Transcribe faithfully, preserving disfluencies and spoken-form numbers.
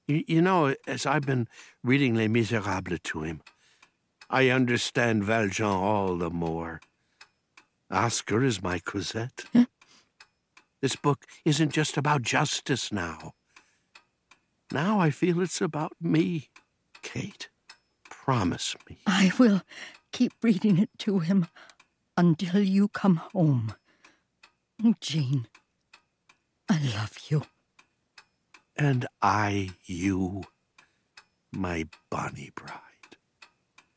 You, you know, as I've been reading Les Miserables to him, I understand Valjean all the more. Oscar is my Cosette. Huh? This book isn't just about justice now. Now I feel it's about me. Kate, promise me. I will keep reading it to him until you come home. Jean, I love you. And I you, my bonny bride.